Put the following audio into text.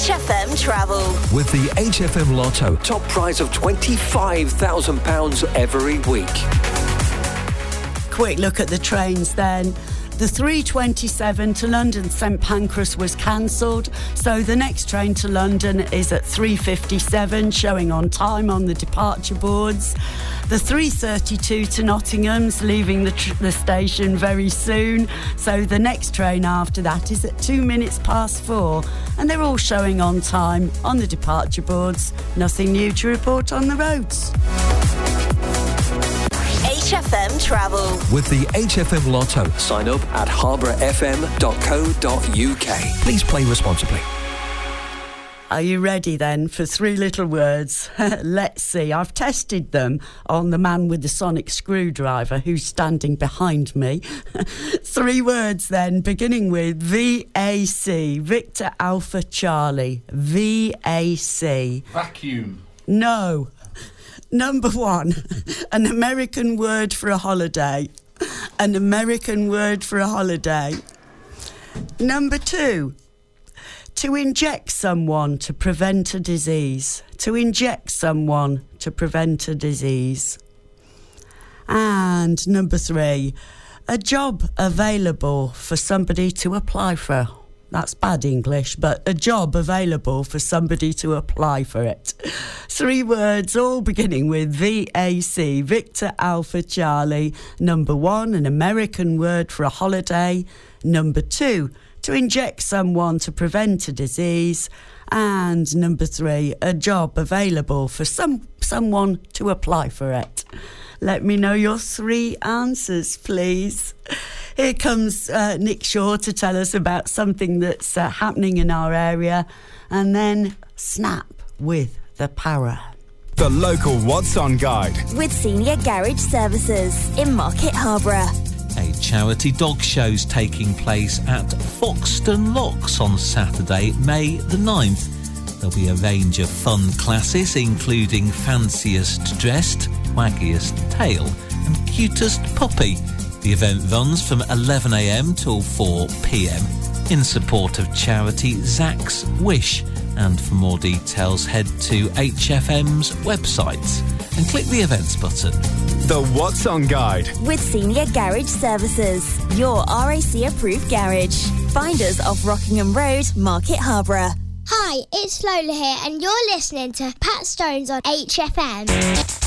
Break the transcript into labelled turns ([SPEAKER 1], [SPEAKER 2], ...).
[SPEAKER 1] HFM Travel.
[SPEAKER 2] With the HFM Lotto, top prize of £25,000 every week.
[SPEAKER 3] Quick look at the trains then. The 3:27 to London St Pancras was cancelled, so the next train to London is at 3:57, showing on time on the departure boards. The 3:32 to Nottingham's leaving the station very soon, so the next train after that is at 4:02, and they're all showing on time on the departure boards. Nothing new to report on the roads.
[SPEAKER 1] HFM Travel.
[SPEAKER 2] With the HFM Lotto, sign up at harbourfm.co.uk. Please play responsibly.
[SPEAKER 3] Are you ready then for three little words? Let's see. I've tested them on the man with the sonic screwdriver who's standing behind me. Three words then, beginning with VAC. Victor Alpha Charlie. VAC.
[SPEAKER 4] Vacuum.
[SPEAKER 3] No. Number one, an American word for a holiday. An American word for a holiday. Number two, to inject someone to prevent a disease. To inject someone to prevent a disease. And number three, a job available for somebody to apply for. That's bad English, but a job available for somebody to apply for it. Three words, all beginning with VAC, Victor Alpha Charlie. Number one, an American word for a holiday. Number two, to inject someone to prevent a disease. And number three, a job available for someone to apply for it. Let me know your three answers, please. Here comes Nick Shaw to tell us about something that's happening in our area, and then Snap with the Power.
[SPEAKER 5] The local What's On guide.
[SPEAKER 1] With Senior Garage Services in Market Harborough.
[SPEAKER 6] A charity dog show's taking place at Foxton Locks on Saturday, May the 9th. There'll be a range of fun classes, including Fanciest Dressed, Waggiest Tail and Cutest Puppy. The event runs from 11am till 4pm in support of charity Zach's Wish. And for more details, head to HFM's website and click the events button.
[SPEAKER 5] The What's On guide.
[SPEAKER 1] With Senior Garage Services, your RAC approved garage. Find us off Rockingham Road, Market Harborough.
[SPEAKER 7] Hi, it's Lola here, and you're listening to Pat Stones on HFM.